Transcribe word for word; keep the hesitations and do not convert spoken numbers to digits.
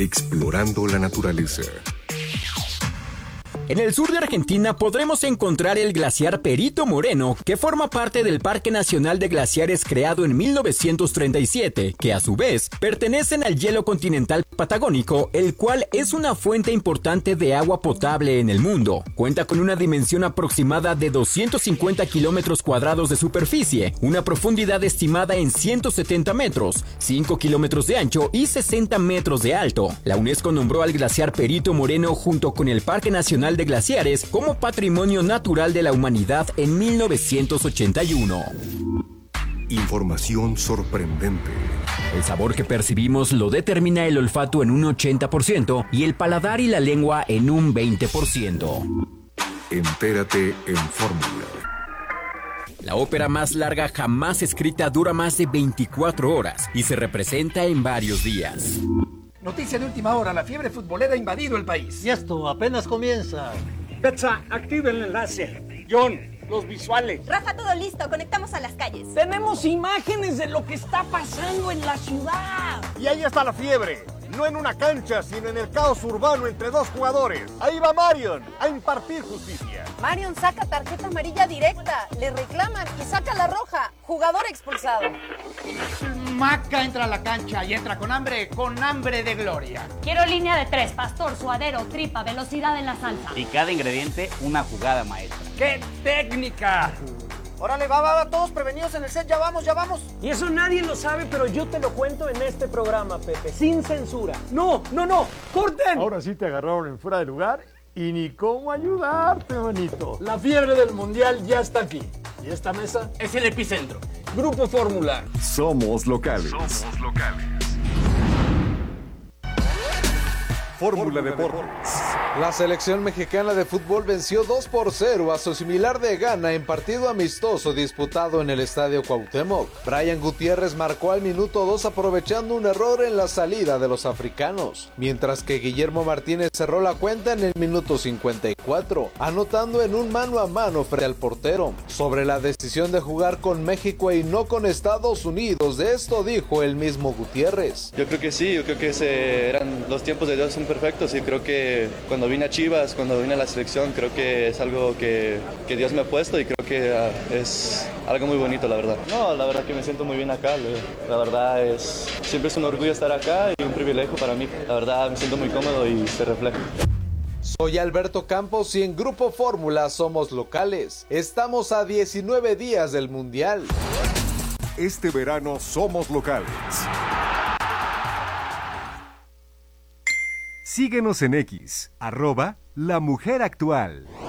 Explorando la naturaleza. En el sur de Argentina podremos encontrar el glaciar Perito Moreno, que forma parte del Parque Nacional de Glaciares creado en mil novecientos treinta y siete, que a su vez pertenecen al hielo continental patagónico, el cual es una fuente importante de agua potable en el mundo. Cuenta con una dimensión aproximada de doscientos cincuenta kilómetros cuadrados de superficie, una profundidad estimada en ciento setenta metros, cinco kilómetros de ancho y sesenta metros de alto. La UNESCO nombró al glaciar Perito Moreno junto con el Parque Nacional de Glaciares como Patrimonio Natural de la Humanidad en mil novecientos ochenta y uno. Información sorprendente. El sabor que percibimos lo determina el olfato en un ochenta por ciento y el paladar y la lengua en un veinte por ciento. Entérate en Fórmula. La ópera más larga jamás escrita dura más de veinticuatro horas y se representa en varios días. Noticia de última hora, la fiebre futbolera ha invadido el país. Y esto apenas comienza. Betsa, activa el enlace. John, los visuales. Rafa, todo listo, conectamos a las calles. Tenemos imágenes de lo que está pasando en la ciudad. Y ahí está la fiebre. No en una cancha, sino en el caos urbano entre dos jugadores. Ahí va Marion a impartir justicia. Marion saca tarjeta amarilla directa, le reclaman y saca la roja. Jugador expulsado. Maca entra a la cancha y entra con hambre, con hambre de gloria. Quiero línea de tres, pastor, suadero, tripa, velocidad en la salsa. Y cada ingrediente una jugada maestra. ¡Qué técnica! Órale, va, va, va, todos prevenidos en el set, ya vamos, ya vamos. Y eso nadie lo sabe, pero yo te lo cuento en este programa, Pepe, sin censura. No, no, no, corten. Ahora sí te agarraron en fuera de lugar y ni cómo ayudarte, manito. La fiebre del mundial ya está aquí. Y esta mesa es el epicentro. Grupo Fórmula. Somos locales. Somos locales. Fórmula Deportes. La selección mexicana de fútbol venció dos por cero a su similar de Ghana en partido amistoso disputado en el Estadio Cuauhtémoc. Brian Gutiérrez marcó al minuto dos aprovechando un error en la salida de los africanos, mientras que Guillermo Martínez cerró la cuenta en el minuto cincuenta y cuatro, anotando en un mano a mano frente al portero. Sobre la decisión de jugar con México y no con Estados Unidos, de esto dijo el mismo Gutiérrez. Yo creo que sí, yo creo que ese eran los tiempos de Dios son perfectos y creo que cuando vine a Chivas, cuando vine a la selección, creo que es algo que, que Dios me ha puesto y creo que uh, es algo muy bonito, la verdad. No, la verdad que me siento muy bien acá, la verdad es, siempre es un orgullo estar acá y un privilegio para mí. La verdad me siento muy cómodo y se refleja. Soy Alberto Campos y en Grupo Fórmula somos locales. Estamos a diecinueve días del Mundial. Este verano somos locales. Síguenos en X, arroba La Mujer Actual.